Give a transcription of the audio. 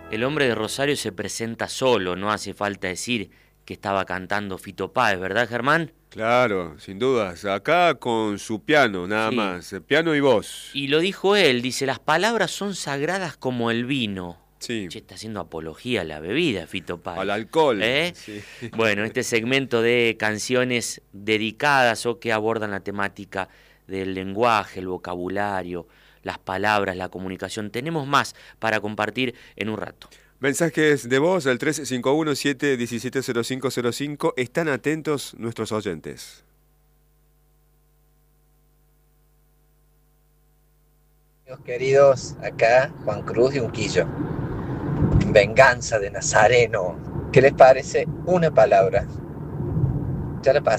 El hombre de Rosario se presenta solo, no hace falta decir que estaba cantando Fito Páez, ¿verdad, Germán? Claro, sin dudas. Acá con su piano, nada Sí. más. Piano y voz. Y lo dijo él, dice, las palabras son sagradas como el vino. Sí, Che, está haciendo apología a la bebida, Fito al Páez. alcohol. ¿Eh? Sí. Bueno, este segmento de canciones dedicadas o que abordan la temática del lenguaje, el vocabulario, las palabras, la comunicación. Tenemos más para compartir en un rato. Mensajes de voz al 351-717-0505. Están atentos nuestros oyentes. Amigos queridos, acá Juan Cruz de Unquillo. Venganza de Nazareno. ¿Qué les parece? Una palabra. Ya la pasé.